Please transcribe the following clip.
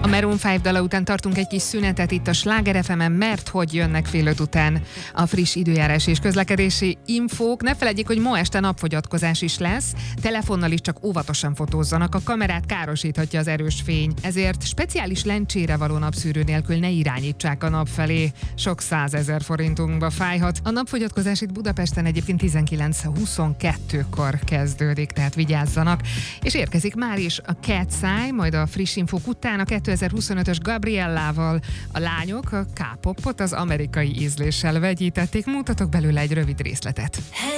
Maroon 5 dala után tartunk egy kis szünetet itt a Sláger FM-en, mert hogy jönnek fél 5 után a friss időjárás és közlekedési infók. Ne feledjék, hogy ma este napfogyatkozás is lesz, telefonnal is csak óvatosan fotózzanak, a kamerát károsíthatja az erős fény, ezért speciális lencsére való napszűrő nélkül ne irányítsák a nap felé. Sok 100 000 forintunkba fájhat. A napfogyatkozás itt Budapesten egyébként 19:22-kor kezdődik, tehát vigyázzanak. És érkezik már is a Cat's Eye, majd a friss infók után a 2025-ös Gabriellával. A lányok a K-popot az amerikai ízléssel vegyítették, mutatok belőle egy rövid részletet.